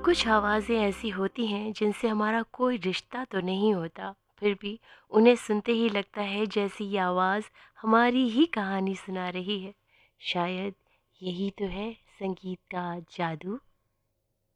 कुछ आवाज़ें ऐसी होती हैं जिनसे हमारा कोई रिश्ता तो नहीं होता, फिर भी उन्हें सुनते ही लगता है जैसे ये आवाज़ हमारी ही कहानी सुना रही है। शायद यही तो है संगीत का जादू।